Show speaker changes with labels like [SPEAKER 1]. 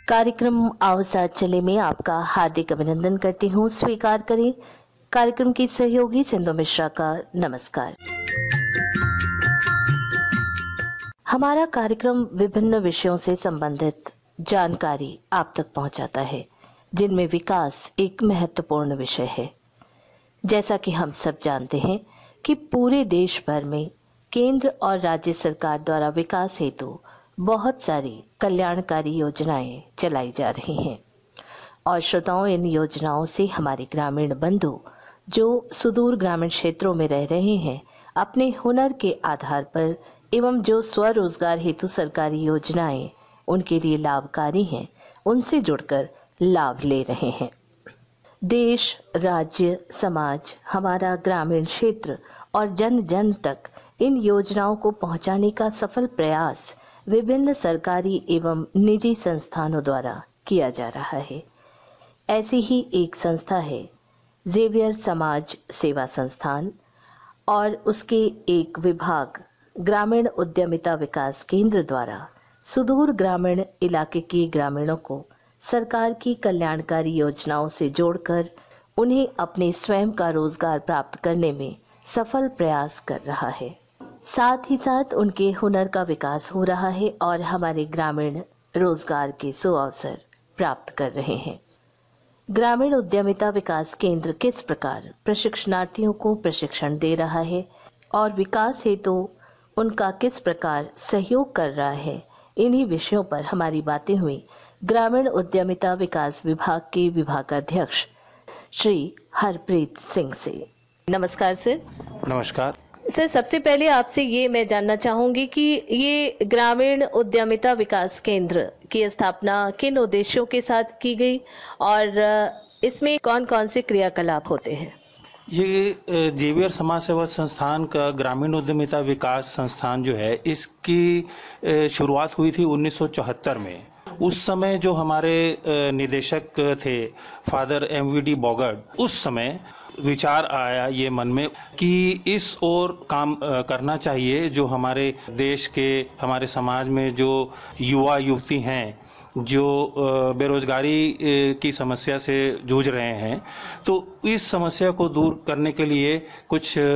[SPEAKER 1] कार्यक्रम आओ साथ चले में आपका हार्दिक अभिनंदन करती हूँ। स्वीकार करें कार्यक्रम की सहयोगी सिंधु मिश्रा का नमस्कार। हमारा कार्यक्रम विभिन्न विषयों से संबंधित जानकारी आप तक पहुंचाता है, जिनमें विकास एक महत्वपूर्ण विषय है। जैसा कि हम सब जानते हैं कि पूरे देश भर में केंद्र और राज्य सरकार द्वारा विकास हेतु बहुत सारी कल्याणकारी योजनाएं चलाई जा रही हैं और श्रोताओं, इन योजनाओं से हमारे ग्रामीण बंधु जो सुदूर ग्रामीण क्षेत्रों में रह रहे हैं, अपने हुनर के आधार पर एवं जो स्वरोजगार हेतु सरकारी योजनाएं उनके लिए लाभकारी हैं, उनसे जुड़कर लाभ ले रहे हैं। देश, राज्य, समाज, हमारा ग्रामीण क्षेत्र और जन जन तक इन योजनाओं को पहुंचाने का सफल प्रयास विभिन्न सरकारी एवं निजी संस्थानों द्वारा किया जा रहा है। ऐसी ही एक संस्था है जेवियर समाज सेवा संस्थान और उसके एक विभाग ग्रामीण उद्यमिता विकास केंद्र द्वारा सुदूर ग्रामीण इलाके के ग्रामीणों को सरकार की कल्याणकारी योजनाओं से जोड़कर उन्हें अपने स्वयं का रोजगार प्राप्त करने में सफल प्रयास कर रहा है। साथ ही साथ उनके हुनर का विकास हो रहा है और हमारे ग्रामीण रोजगार के सुअवसर प्राप्त कर रहे हैं। ग्रामीण उद्यमिता विकास केंद्र किस प्रकार प्रशिक्षणार्थियों को प्रशिक्षण दे रहा है और विकास हेतु उनका किस प्रकार सहयोग कर रहा है, इन्हीं विषयों पर हमारी बातें हुई ग्रामीण उद्यमिता विकास विभाग के विभागाध्यक्ष श्री हरप्रीत सिंह से। नमस्कार सर।
[SPEAKER 2] नमस्कार
[SPEAKER 1] सर, सबसे पहले आपसे ये मैं जानना चाहूंगी कि ये ग्रामीण उद्यमिता विकास केंद्र की स्थापना किन उद्देश्यों के साथ की गई और इसमें कौन कौन से क्रियाकलाप होते हैं?
[SPEAKER 2] ये जेवियर समाज सेवा संस्थान का ग्रामीण उद्यमिता विकास संस्थान जो है, इसकी शुरुआत हुई थी 1974 में। उस समय जो हमारे निदेशक थे फादर MVD बॉगर्ड, उस समय विचार आया ये मन में कि इस ओर काम करना चाहिए। जो हमारे देश के, हमारे समाज में जो युवा युवती हैं जो बेरोजगारी की समस्या से जूझ रहे हैं, तो इस समस्या को दूर करने के लिए कुछ